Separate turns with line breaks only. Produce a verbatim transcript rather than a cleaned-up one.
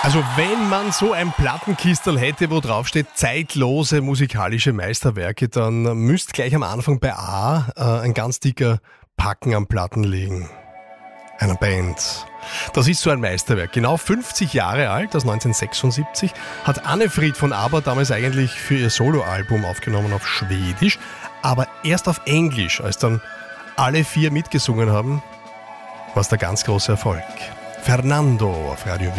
Also wenn man so ein Plattenkistel hätte, wo drauf steht zeitlose musikalische Meisterwerke, dann müsst gleich am Anfang bei A äh, ein ganz dicker Packen am Platten liegen. Einer Band. Das ist so ein Meisterwerk. Genau fünfzig Jahre alt, aus neunzehnhundertsechsundsiebzig, hat Annefried von ABBA damals eigentlich für ihr Soloalbum aufgenommen auf Schwedisch, aber erst auf Englisch, als dann alle vier mitgesungen haben, war es der ganz große Erfolg. Fernando auf Radio